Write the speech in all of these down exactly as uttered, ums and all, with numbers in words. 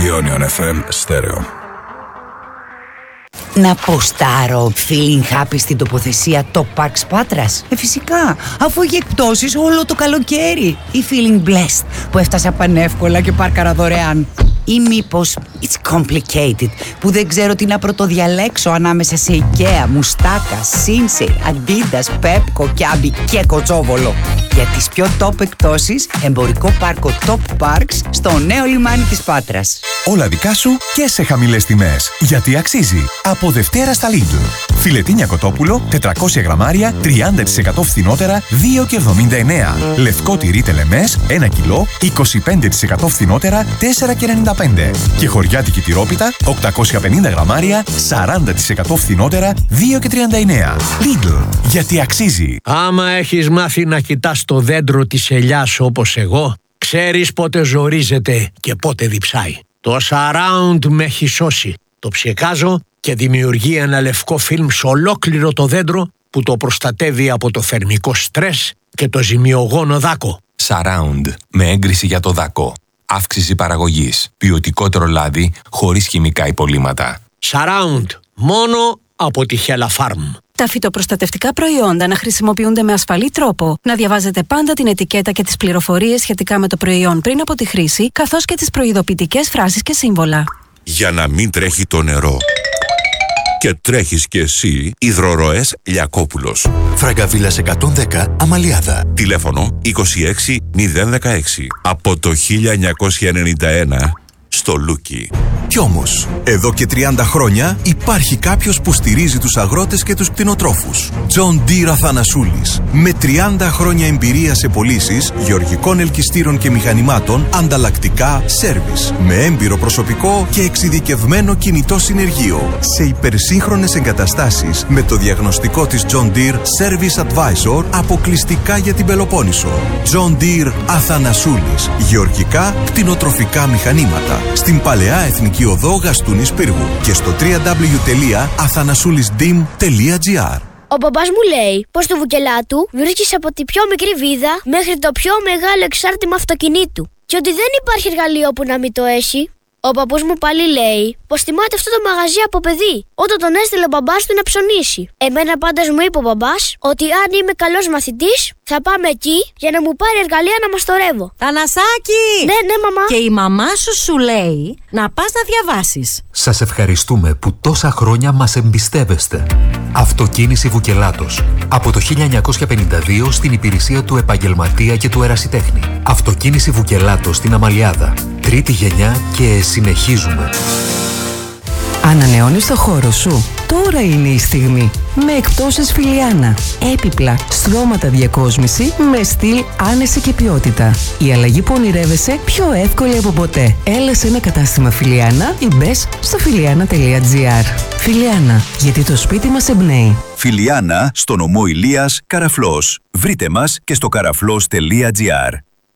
Ionion εφ εμ στέρεο. Να ποστάρω feeling happy στην τοποθεσία Top Parks Πάτρας? Ε, φυσικά, αφού έχει εκπτώσεις όλο το καλοκαίρι. Ή feeling blessed που έφτασα πανεύκολα και πάρκαρα δωρεάν. Ή μήπως it's complicated που δεν ξέρω τι να πρωτοδιαλέξω ανάμεσα σε IKEA, Μουστάκα, Σίνσεϊ, Αντίντας, Πέπκο, Κιάμπι και Κοτσόβολο. Για τις πιο top εκπτώσεις, εμπορικό πάρκο Top Parks στο νέο λιμάνι της Πάτρας. Όλα δικά σου και σε χαμηλές τιμές. Γιατί αξίζει. Από Δευτέρα στα Lidl. Φιλετίνια κοτόπουλο, τετρακόσια γραμμάρια, τριάντα τοις εκατό φθηνότερα, δύο και εβδομήντα εννέα. Λευκό τυρί τελεμές, ένα κιλό, είκοσι πέντε τοις εκατό φθηνότερα, τέσσερα και ενενήντα πέντε. Και χωριάτικη τυρόπιτα, οκτακόσια πενήντα γραμμάρια, σαράντα τοις εκατό φθηνότερα, δύο και τριάντα εννέα. Lidl. Γιατί αξίζει. Άμα έχεις μάθει να κοιτάς το δέντρο της ελιάς όπως εγώ, ξέρεις πότε ζορίζεται και πότε διψάει. Το Surround με έχει σώσει. Το ψεκάζω και δημιουργεί ένα λευκό φιλμ σε ολόκληρο το δέντρο που το προστατεύει από το θερμικό στρες και το ζημιογόνο δάκο. Surround με έγκριση για το δάκο. Αύξηση παραγωγής. Ποιοτικότερο λάδι χωρίς χημικά υπολείμματα. Surround. Μόνο από τη Hella Farm. Τα φυτοπροστατευτικά προϊόντα να χρησιμοποιούνται με ασφαλή τρόπο, να διαβάζετε πάντα την ετικέτα και τις πληροφορίες σχετικά με το προϊόν πριν από τη χρήση, καθώς και τις προειδοποιητικές φράσεις και σύμβολα. Για να μην τρέχει το νερό. Και τρέχεις κι εσύ, Υδροροές Λιακόπουλος. Φραγκαβίλας εκατόν δέκα, Αμαλιάδα. Τηλέφωνο είκοσι έξι μηδέν δεκαέξι. Από το χίλια εννιακόσια ενενήντα ένα στο Λούκι. Κι όμως, εδώ και τριάντα χρόνια υπάρχει κάποιος που στηρίζει τους αγρότες και τους κτηνοτρόφους. John Deere Αθανασούλης. Με τριάντα χρόνια εμπειρία σε πωλήσεις γεωργικών ελκυστήρων και μηχανημάτων, ανταλλακτικά, σέρβις. Με έμπειρο προσωπικό και εξειδικευμένο κινητό συνεργείο. Σε υπερσύγχρονες εγκαταστάσεις με το διαγνωστικό της John Deere Service Advisor αποκλειστικά για την Πελοπόννησο. John Deere Αθανασούλης. Γεωργικά, κτηνοτροφικά μηχανήματα. Στην Παλαιά Εθνική Οδό Γαστούνης Πύργου και στο double-u double-u double-u τελεία αθανασούλισdim τελεία gr. Ο μπαμπάς μου λέει πως το βουκελάτου βρίσκεις από τη πιο μικρή βίδα μέχρι το πιο μεγάλο εξάρτημα αυτοκινήτου και ότι δεν υπάρχει εργαλείο που να μην το έχει. Ο παππούς μου πάλι λέει πως θυμάται αυτό το μαγαζί από παιδί, όταν τον έστειλε ο μπαμπάς του να ψωνίσει. Εμένα πάντως μου είπε ο μπαμπάς ότι αν είμαι καλός μαθητής θα πάμε εκεί για να μου πάρει εργαλεία να μαστορεύω. Θανασάκη! Ναι, ναι, μαμά. Και η μαμά σου σου λέει να πας να διαβάσεις. Σας ευχαριστούμε που τόσα χρόνια μας εμπιστεύεστε. Αυτοκίνηση Βουκελάτος. Από το χίλια εννιακόσια πενήντα δύο στην υπηρεσία του επαγγελματία και του ερασιτέχνη. Αυτοκίνηση Βουκελάτος στην Αμαλιάδα. Τρίτη γενιά και συνεχίζουμε. Ανανεώνεις το χώρο σου? Τώρα είναι η στιγμή. Με εκπτώσεις Φιλιάνα. Έπιπλα, στρώματα διακόσμηση με στυλ, άνεση και ποιότητα. Η αλλαγή που ονειρεύεσαι πιο εύκολη από ποτέ. Έλα σε ένα κατάστημα Φιλιάνα ή μπες στο φιλιάνα τελεία gr. Φιλιάνα, γιατί το σπίτι μας εμπνέει. Φιλιάνα, στο νομό Ηλίας, Καραφλός. Βρείτε μας και στο καραφλός τελεία gr.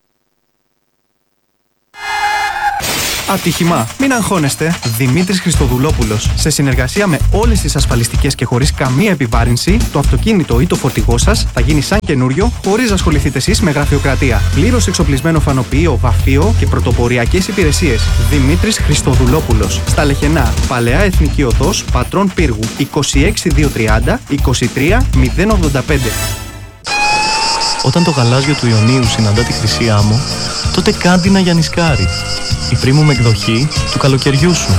Ατύχημα. Μην αγχώνεστε. Δημήτρης Χριστοδουλόπουλος. Σε συνεργασία με όλες τις ασφαλιστικές και χωρίς καμία επιβάρυνση, το αυτοκίνητο ή το φορτηγό σας θα γίνει σαν καινούριο, χωρίς να ασχοληθείτε εσείς με γραφειοκρατία. Πλήρως εξοπλισμένο φανοποιείο, βαφείο και πρωτοποριακές υπηρεσίες. Δημήτρης Χριστοδουλόπουλος. Στα Λεχενά. Παλαιά Εθνική Οδός, Πατρών Πύργου. είκοσι έξι χιλιάδες διακόσια τριάντα είκοσι τρία μηδέν ογδόντα πέντε. Όταν το γαλάζιο του Ιωνίου συναντά τη χρυσή άμμο, τότε κάντινα για νησκάρι. Η premium εκδοχή του καλοκαιριού σου.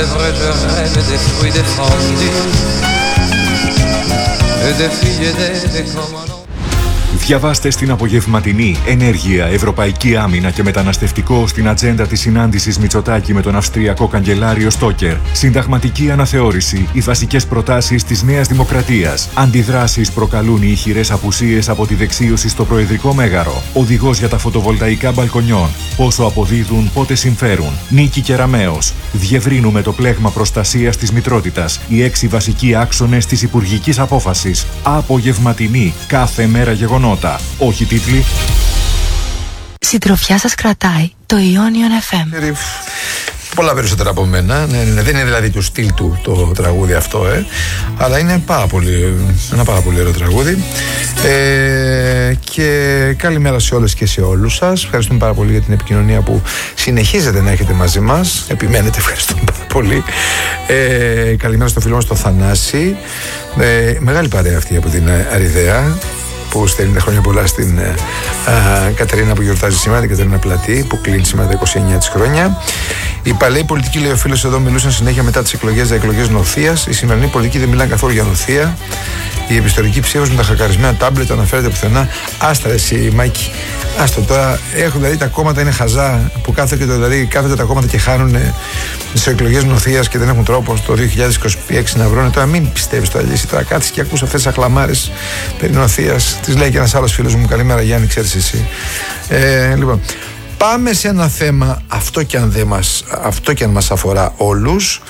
Διαβάστε στην απογευματινή ενέργεια, ευρωπαϊκή άμυνα και μεταναστευτικό στην ατζέντα της συνάντησης Μητσοτάκη με τον Αυστριακό καγκελάριο Στόκερ. Συνταγματική αναθεώρηση, οι βασικές προτάσεις της Νέας Δημοκρατίας. Αντιδράσεις προκαλούν οι ηχηρές απουσίες από τη δεξίωση στο προεδρικό μέγαρο. Οδηγός για τα φωτοβολταϊκά μπαλκονιών. Πόσο αποδίδουν, πότε συμφέρουν. Νίκη Κεραμέως. Διευρύνουμε το πλέγμα προστασίας της μητρότητας. Οι έξι βασικοί άξονες της υπουργικής απόφασης. Απογευματινή, κάθε μέρα γεγονότα. Όχι τίτλοι. Συντροφιά σας κρατάει το Ionion εφ εμ. πολλά περισσότερα από μένα. Ναι, ναι, δεν είναι δηλαδή του στυλ του το τραγούδι αυτό, ε, αλλά είναι πάρα πολύ, ένα πάρα πολύ ωραίο τραγούδι. Ε, και καλημέρα σε όλες και σε όλους σας. Ευχαριστούμε πάρα πολύ για την επικοινωνία που συνεχίζετε να έχετε μαζί μας. Επιμένετε, ευχαριστούμε πάρα πολύ. Ε, καλημέρα στο φίλο μας το Θανάση. Ε, μεγάλη παρέα αυτή από την Αριδαία, που στέλνει χρόνια πολλά στην α, Κατερίνα που γιορτάζει σήμερα, την Κατερίνα Πλατή, που κλείνει σήμερα τα είκοσι εννιά της χρόνια. Οι παλαιοί πολιτικοί, λέει ο φίλος εδώ, μιλούσαν συνέχεια μετά τις εκλογές για εκλογές νοθείας. Οι σημερινοί πολιτικοί δεν μιλάνε καθόλου για νοθεία. Η επιστολική ψήφος με τα χακαρισμένα τάμπλετ αναφέρεται πουθενά. Άστα εσύ, Μάκη. Άστο τώρα. Έχουν δηλαδή τα κόμματα είναι χαζά, που κάθεται, δηλαδή, κάθεται τα κόμματα και χάνουν τις εκλογές νοθείας και δεν έχουν τρόπο το δύο χιλιάδες είκοσι έξι να βρουν. Τώρα μην πιστεύεις το αλήθεια. Τώρα κάτσεις και ακούς αυτές τις αχλαμάρες περί νοθείας. Τις λέει και ένας άλλος φίλος μου. Καλημέρα Γιάννη, ξέρεις εσύ. Ε, λοιπόν. Πάμε σε ένα θέμα, αυτό και αν, δεν μας, αυτό και αν μας αφορά όλους.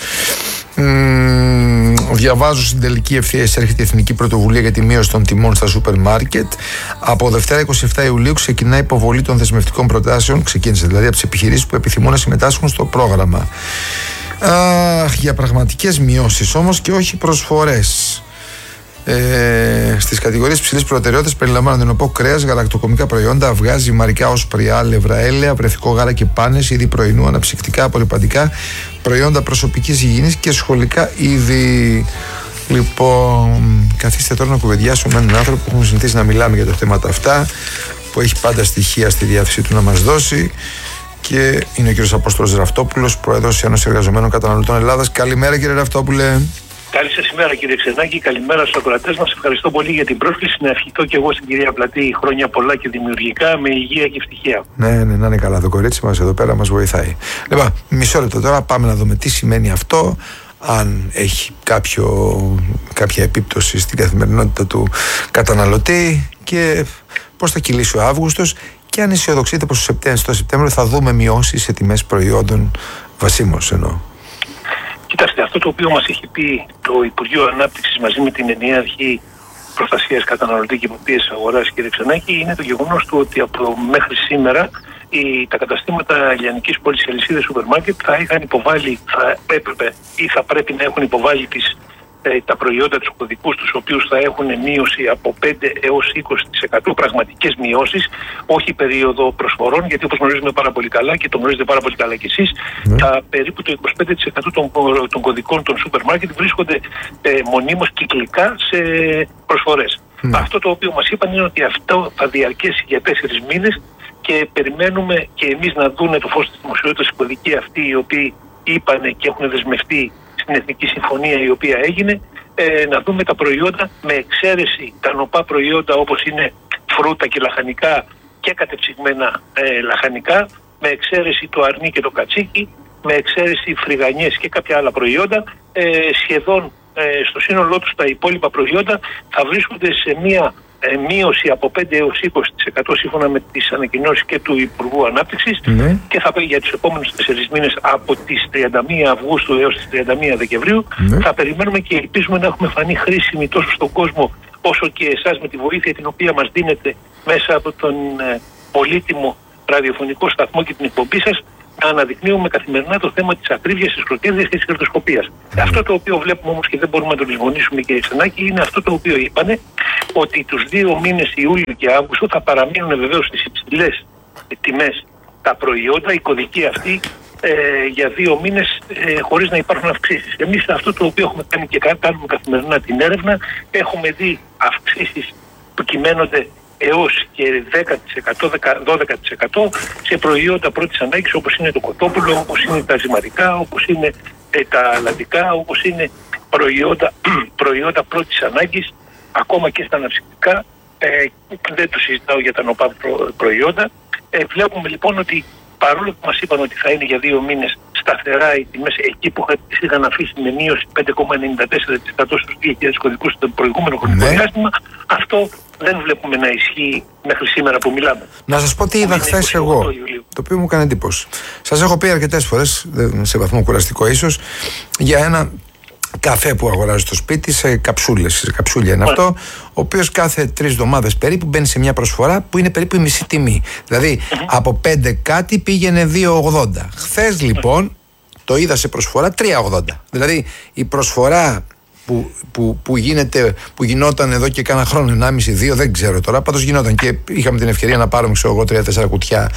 Μ, διαβάζω στην τελική ευθεία έρχεται η Εθνική Πρωτοβουλία για τη μείωση των τιμών στα σούπερ μάρκετ. Από Δευτέρα είκοσι επτά Ιουλίου ξεκινά η υποβολή των δεσμευτικών προτάσεων. Ξεκίνησε δηλαδή από τις επιχειρήσεις που επιθυμούν να συμμετάσχουν στο πρόγραμμα. Αχ, για πραγματικές μειώσεις όμως και όχι προσφορές. Ε, στις κατηγορίες ψηλής προτεραιότητας περιλαμβάνονται νοπό κρέας, γαλακτοκομικά προϊόντα, αυγά, ζυμαρικά, όσπρια, αλευρά, έλαια, βρεφικό γάλα και πάνες, είδη πρωινού, αναψυκτικά, απορριπαντικά, προϊόντα προσωπικής υγιεινής και σχολικά είδη. Λοιπόν, καθίστε τώρα να κουβεντιάσουμε με έναν άνθρωπο που έχουμε συνηθίσει να μιλάμε για τα θέματα αυτά, που έχει πάντα στοιχεία στη διάθεσή του να μας δώσει, και είναι ο κύριος Απόστολος Ραφτόπουλος, πρόεδρος της Ένωσης Εργαζομένων Καταναλωτών Ελλάδας. Καλημέρα, κύριε Ραφτόπουλε. Καλή σας ημέρα, κύριε Ξενάκη, καλημέρα στους ακροατές μας. Ευχαριστώ πολύ για την πρόσκληση. Να ευχηθώ και εγώ στην κυρία Πλατή χρόνια πολλά και δημιουργικά, με υγεία και ευτυχία. Ναι, ναι, να είναι καλά. Το κορίτσι μας εδώ πέρα μας βοηθάει. Λοιπόν, μισό λεπτό τώρα, πάμε να δούμε τι σημαίνει αυτό, αν έχει κάποιο, κάποια επίπτωση στην καθημερινότητα του καταναλωτή και πώς θα κυλήσει ο Αύγουστος, και αν αισιοδοξείτε πως στο Σεπτέμβριο θα δούμε μειώσεις σε τιμές προϊόντων βασίμως εννοώ. Κοιτάξτε, αυτό το οποίο μας έχει πει το Υπουργείο Ανάπτυξης μαζί με την ενιαία αρχή προστασίας καταναλωτή και υποπίεσης αγοράς, κύριε Ξενάκη, είναι το γεγονός του ότι από μέχρι σήμερα οι, τα καταστήματα λιανικής πόλης, οι αλυσίδες σούπερ μάρκετ θα είχαν υποβάλει, θα έπρεπε ή θα πρέπει να έχουν υποβάλει τις, ε, τα προϊόντα, τους κωδικούς τους οποίους θα έχουν μείωση από πέντε έως είκοσι τοις εκατό, πραγματικές μειώσεις, όχι περίοδο προσφορών, γιατί όπως γνωρίζουμε πάρα πολύ καλά και το γνωρίζετε πάρα πολύ καλά κι εσείς, ναι, τα περίπου το είκοσι πέντε τοις εκατό των, των κωδικών των σούπερ μάρκετ βρίσκονται ε, μονίμως κυκλικά σε προσφορές. Ναι. Αυτό το οποίο μας είπαν είναι ότι αυτό θα διαρκέσει για τέσσερις μήνες και περιμένουμε και εμείς να δούνε το φως της δημοσιότητας οι κωδικοί αυτοί οι οποίοι είπαν και έχουν δεσμευτεί στην Εθνική Συμφωνία η οποία έγινε, ε, να δούμε τα προϊόντα με εξαίρεση τα νοπά προϊόντα όπως είναι φρούτα και λαχανικά και κατεψυγμένα ε, λαχανικά, με εξαίρεση το αρνί και το κατσίκι, με εξαίρεση φρυγανιές και κάποια άλλα προϊόντα, ε, σχεδόν ε, στο σύνολό τους τα υπόλοιπα προϊόντα θα βρίσκονται σε μία ε, μείωση από πέντε έως είκοσι τοις εκατό σύμφωνα με τις ανακοινώσεις και του Υπουργού Ανάπτυξης, ναι, και θα πει για τους επόμενους τέσσερις μήνες από τις τριάντα μία Αυγούστου έως τις τριάντα μία Δεκεμβρίου, ναι, θα περιμένουμε και ελπίζουμε να έχουμε φανεί χρήσιμοι τόσο στον κόσμο όσο και εσάς με τη βοήθεια την οποία μας δίνετε μέσα από τον ε, πολύτιμο ραδιοφωνικό σταθμό και την εκπομπή σας, να αναδεικνύουμε καθημερινά το θέμα της ακρίβειας, της κροτίδας και της κερδοσκοπίας. Mm. Αυτό το οποίο βλέπουμε όμως και δεν μπορούμε να το λησμονήσουμε, κύριε Ξενάκη, είναι αυτό το οποίο είπανε, ότι τους δύο μήνες Ιούλιο και Αύγουστο θα παραμείνουν βεβαίως στις υψηλές τιμές τα προϊόντα, οι κωδικοί αυτοί, ε, για δύο μήνες ε, χωρίς να υπάρχουν αυξήσεις. Εμείς αυτό το οποίο έχουμε κάνει και κάνουμε καθημερινά την έρευνα, έχουμε δει αυξήσεις που κυμαίνονται έως και δέκα τοις εκατό, δώδεκα τοις εκατό σε προϊόντα πρώτης ανάγκης όπως είναι το κοτόπουλο, όπως είναι τα ζυμαρικά, όπως είναι ε, τα αλαντικά, όπως είναι προϊόντα, προϊόντα πρώτης ανάγκης, ακόμα και στα αναψυκτικά, ε, δεν το συζητάω για τα νοπά προ, προϊόντα. Ε, βλέπουμε λοιπόν ότι παρόλο που μας είπαν ότι θα είναι για δύο μήνες σταθερά οι τιμές, εκεί που είχαν αφήσει με μείωση πέντε κόμμα ενενήντα τέσσερα τοις εκατό στους δύο χιλιάδες κωδικούς στο προηγούμενο χρονικό ναι. διάστημα, αυτό δεν βλέπουμε να ισχύει μέχρι σήμερα που μιλάμε. Να σας πω τι είδα χθες εγώ, το οποίο μου έκανε εντύπωση. Σας έχω πει αρκετές φορές, σε βαθμό κουραστικό ίσως, για ένα καφέ που αγοράζει στο σπίτι σε καψούλες, σε καψούλια είναι αυτό, ο οποίος κάθε τρεις εβδομάδες περίπου μπαίνει σε μια προσφορά που είναι περίπου η μισή τιμή. Δηλαδή mm-hmm. από πέντε κάτι πήγαινε δύο ογδόντα. Χθες λοιπόν το είδα σε προσφορά τρία ογδόντα. Δηλαδή η προσφορά που, που, που, γίνεται, που γινόταν εδώ και κάνα χρόνο, ενάμιση δύο, δεν ξέρω τώρα, πάντως γινόταν και είχαμε την ευκαιρία να πάρουμε ξέρω εγώ τρία τέσσερα κουτιά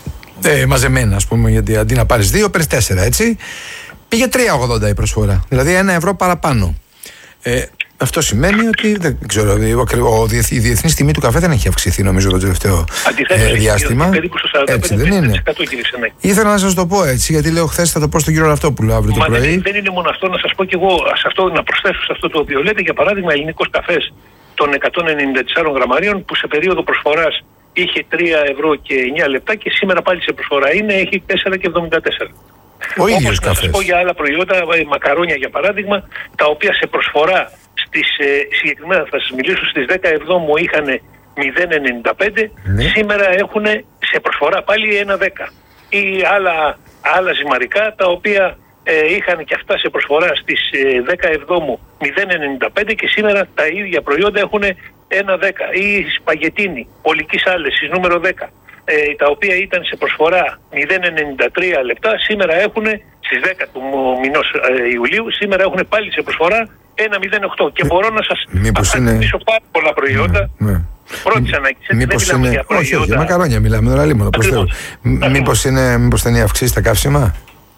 ε, μαζεμένα, ας πούμε, γιατί αντί να πάρεις δύο παίρνεις τέσσερα, έτσι. Πήγε τρία ογδόντα η προσφορά, δηλαδή ένα ευρώ παραπάνω. Ε, αυτό σημαίνει ότι δεν ξέρω, ο, η διεθνής τιμή του καφέ δεν έχει αυξηθεί νομίζω το τελευταίο ε, διάστημα. Έτσι δεν είναι. Ήθελα να σας το πω έτσι, γιατί λέω χθες θα το πω στον κύριο Ραυτόπουλο αύριο το πρωί. Δεν, δεν είναι μόνο αυτό, να σας πω και εγώ, σε αυτό, να προσθέσω σε αυτό το οποίο λέτε, για παράδειγμα, ελληνικός καφές των εκατόν ενενήντα τεσσάρων γραμμαρίων που σε περίοδο προσφοράς είχε τρία ευρώ και εννιά λεπτά και σήμερα πάλι σε προσφορά είναι, έχει τέσσερα και εβδομήντα τέσσερα. Ο ίδιος Όπως καφές. Να σας πω για άλλα προϊόντα, μακαρόνια για παράδειγμα, τα οποία σε προσφορά στις, ε, συγκεκριμένα θα σας μιλήσω, στις δέκα εβδόμου είχαν μηδέν ενενήντα πέντε, ναι. Σήμερα έχουν σε προσφορά πάλι ένα δέκα. Ή άλλα, άλλα ζυμαρικά τα οποία ε, είχαν και αυτά σε προσφορά στις ε, δέκα εβδόμου μηδέν ενενήντα πέντε και σήμερα τα ίδια προϊόντα έχουν ένα δέκα. Ή σπαγετίνη ολικής άλεσης νούμερο δέκα. Ε, τα οποία ήταν σε προσφορά μηδέν ενενήντα τρία λεπτά, σήμερα έχουν στις δέκα του μηνός ε, Ιουλίου, σήμερα έχουν πάλι σε προσφορά ένα μηδέν οκτώ. Και μπορώ να σας απαντήσω είναι... πάρα πολλά προϊόντα. Ναι, ναι. Πρώτης ανάγκης, δεν μιλάμε είναι... για προϊόντα. Όχι, όχι, για μακαρόνια μιλάμε, τώρα λίμωνο, προς Θεού. Μήπως, είναι, μήπως θα είναι αυξήσει τα καύσιμα?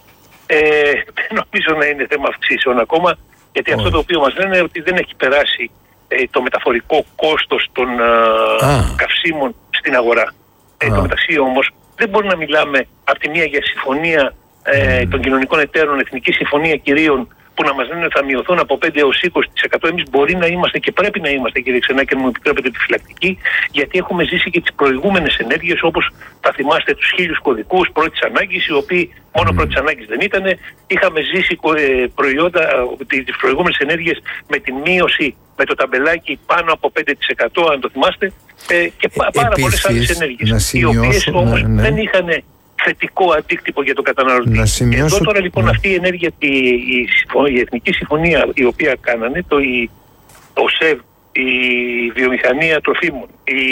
Ε, δεν νομίζω να είναι θέμα αυξήσεων ακόμα, γιατί oh. αυτό το οποίο μας λένε είναι ότι δεν έχει περάσει ε, το μεταφορικό κόστος των ah. καυσίμων στην αγορά. Ε, το μεταξύ όμως δεν μπορούμε να μιλάμε από τη μία για συμφωνία ε, των κοινωνικών εταίρων, εθνική συμφωνία κυρίων, που να μας λένε ότι θα μειωθούν από πέντε έως είκοσι τοις εκατό. Εμείς μπορεί να είμαστε και πρέπει να είμαστε, κύριε Ξενάκη, αν μου επιτρέπετε, επιφυλακτικοί, γιατί έχουμε ζήσει και τις προηγούμενες ενέργειες, όπως θα θυμάστε τους χίλιους κωδικούς πρώτης ανάγκης, οι οποίοι μόνο mm. πρώτης ανάγκης δεν ήταν. Είχαμε ζήσει ε, προϊόντα, ε, τις προηγούμενες ενέργειες με τη μείωση με το ταμπελάκι πάνω από πέντε τοις εκατό, αν το θυμάστε, ε, και πα, πάρα πολλές άλλες ενέργειες, οι οποίες όμως ναι, ναι. δεν είχαν θετικό αντίκτυπο για τον καταναλωτή. Εδώ τώρα λοιπόν ναι. αυτή η ενέργεια, η, η, η Εθνική Συμφωνία η οποία κάνανε, το η, ο ΣΕΒ, η Βιομηχανία Τροφίμων, η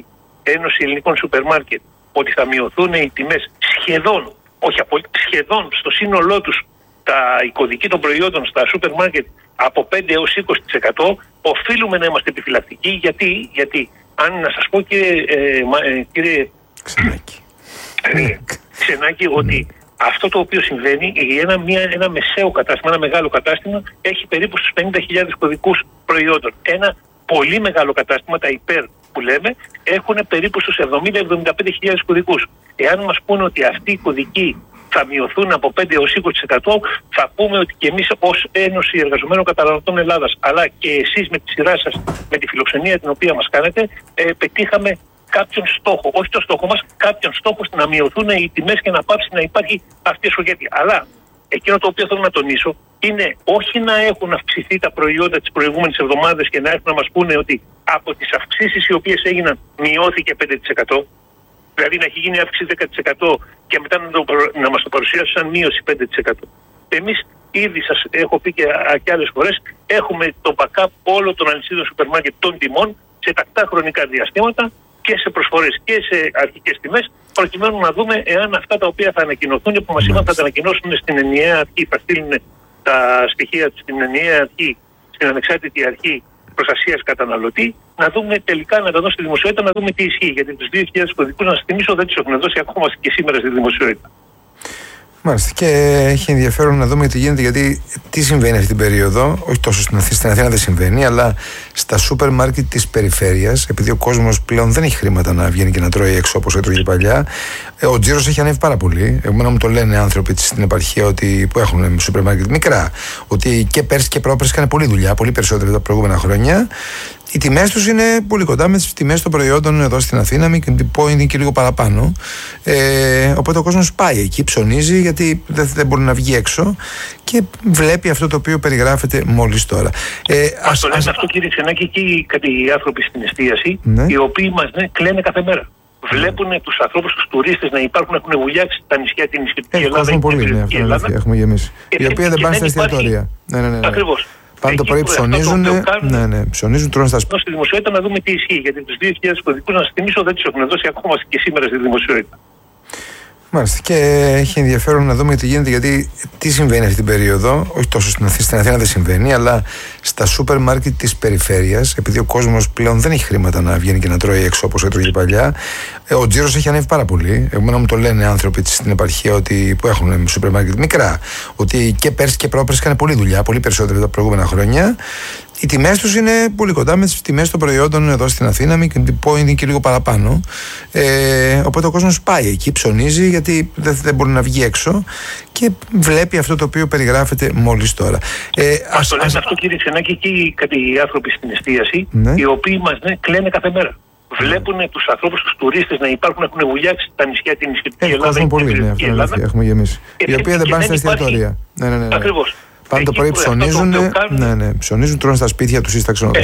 Ένωση Ελληνικών Σούπερ Μάρκετ, ότι θα μειωθούν οι τιμές σχεδόν, όχι απολύτως, σχεδόν στο σύνολό τους τα, η κωδική των προϊόντων στα σούπερ μάρκετ από πέντε έως είκοσι τοις εκατό, οφείλουμε να είμαστε επιφυλακτικοί, γιατί, γιατί αν να σας πω κύριε, ε, ε, κύριε Ξενάκη, ε, Ξενάκη ότι αυτό το οποίο συμβαίνει, ένα, μια, ένα μεσαίο κατάστημα, ένα μεγάλο κατάστημα έχει περίπου στους πενήντα χιλιάδες κωδικούς προϊόντων. Ένα πολύ μεγάλο κατάστημα, τα υπέρ που λέμε, έχουν περίπου στους εβδομήντα με εβδομήντα πέντε χιλιάδες κωδικούς. Εάν μας πούνε ότι αυτοί οι κωδικοί θα μειωθούν από πέντε έως είκοσι τοις εκατό, θα πούμε ότι και εμείς ως Ένωση Εργαζομένων Καταναλωτών Ελλάδας, αλλά και εσείς με τη σειρά σας, με τη φιλοξενία την οποία μας κάνετε, ε, πετύχαμε κάποιον στόχο, όχι το στόχο μας, κάποιον στόχο να μειωθούν οι τιμές και να πάψει να υπάρχει αυτή η εσωγένεια. Αλλά εκείνο το οποίο θέλω να τονίσω είναι όχι να έχουν αυξηθεί τα προϊόντα τις προηγούμενες εβδομάδες και να έρθουν να μας πούνε ότι από τις αυξήσεις οι οποίες έγιναν μειώθηκε πέντε τοις εκατό, δηλαδή να έχει γίνει αύξηση δέκα τοις εκατό και μετά να, το, να μας το παρουσιάσουν σαν μείωση πέντε τοις εκατό. Εμείς ήδη σας έχω πει και, και άλλες φορές, έχουμε το backup όλων των αλυσίδων σούπερ μάρκετ των τιμών σε τακτά χρονικά διαστήματα και σε προσφορές και σε αρχικές τιμές, προκειμένου να δούμε εάν αυτά τα οποία θα ανακοινωθούν και που μας είπαν θα τα ανακοινώσουν στην ενιαία αρχή, θα στείλουν τα στοιχεία τους στην ενιαία αρχή, στην ανεξάρτητη αρχή προστασίας καταναλωτή, να δούμε τελικά, να τα δώσουν στη δημοσιότητα, να δούμε τι ισχύει. Γιατί τους δύο χιλιάδες κωδικούς, να σας θυμίσω, δεν τους έχουν δώσει ακόμα και σήμερα στη δημοσιότητα. Μάλιστα. Και έχει ενδιαφέρον να δούμε τι γίνεται, γιατί τι συμβαίνει αυτή την περίοδο. Όχι τόσο στην Αθήνα, στην Αθήνα δεν συμβαίνει, αλλά στα σούπερ μάρκετ της περιφέρειας, επειδή ο κόσμος πλέον δεν έχει χρήματα να βγαίνει και να τρώει έξω όπως έτρωγε παλιά, ο τζίρος έχει ανέβει πάρα πολύ. Εμένα μου το λένε άνθρωποι στην επαρχία ότι, που έχουν σούπερ μάρκετ μικρά, ότι και πέρσι και πρόπερσι έκανε πολλή δουλειά, πολύ περισσότερο τα προηγούμενα χρόνια. Οι τιμές τους είναι πολύ κοντά με τις τιμές των προϊόντων εδώ στην Αθήνα, μην πω είναι και λίγο παραπάνω. Ε, οπότε ο κόσμος πάει εκεί, ψωνίζει, γιατί δεν, δεν μπορεί να βγει έξω και βλέπει αυτό το οποίο περιγράφεται μόλις τώρα. Ε, ας, ας το λένε ας... αυτό, κύριε Ξενάκη, και οι, οι άνθρωποι στην εστίαση, ναι. οι οποίοι μας ναι, κλαίνε κάθε μέρα. Βλέπουν ναι. τους ανθρώπους, τους τουρίστες να υπάρχουν, έχουν βουλιάξει τα νησιά, την νησιωτική Ελλάδα. Έχουν πολύ, ναι, αυτό Ελλάδα, έχουμε γεμίσει. Οι οποίοι δεν πάνε στα εστιατόρια. Ναι, ναι, ναι, ναι. Ακριβώς. Πάνε το πρωί, ψωνίζουν, ναι, ναι, ψωνίζουν, τρώνε στα σπίτια. Στη δημοσιότητα να δούμε τι ισχύει. Γιατί τους δύο χιλιάδες κωδικούς, να σας θυμίσω, δεν τους έχουν δώσει ακόμα και σήμερα στη δημοσιότητα. Μάλιστα. Και έχει ενδιαφέρον να δούμε τι γίνεται, γιατί τι συμβαίνει αυτή την περίοδο. Όχι τόσο στην Αθήνα, στην Αθήνα δεν συμβαίνει, αλλά στα σούπερ μάρκετ της περιφέρειας, επειδή ο κόσμος πλέον δεν έχει χρήματα να βγαίνει και να τρώει έξω όπως έτρωγε παλιά, ο τζίρος έχει ανέβει πάρα πολύ. Εμένα μου το λένε άνθρωποι στην επαρχία ότι, που έχουν σούπερ μάρκετ μικρά, ότι και πέρσι και πρόπερσι έκανε πολλή δουλειά, πολύ περισσότερο από τα προηγούμενα χρόνια. Οι τιμές τους είναι πολύ κοντά με τις τιμές των προϊόντων εδώ στην Αθήνα, μην πω είναι και λίγο παραπάνω. Ε, οπότε ο κόσμος πάει εκεί, ψωνίζει, γιατί δεν, δεν μπορεί να βγει έξω και βλέπει αυτό το οποίο περιγράφεται μόλις τώρα. Ε, ας, ας το λένε αυτό, κύριε Ξενάκη, και οι, οι άνθρωποι στην εστίαση, ναι, οι οποίοι μας ναι, κλαίνε κάθε μέρα. Βλέπουν τους ανθρώπους, τους τουρίστες να υπάρχουν, έχουν βουλιάξει τα νησιά, την νησιωτική Ελλάδα. Έχουμε πολύ, ναι, αυτό Ελλάδα, έχουμε γεμίσει. Οι οποίοι δεν πάνε στα εστιατόρια. Ναι, ναι, ναι, ναι. Ακριβώς. Πάνε το πρωί, ψωνίζουν, ναι, ναι, ψωνίζουν, τρώνε στα σπίτια τους ή στα ξενοδοχεία.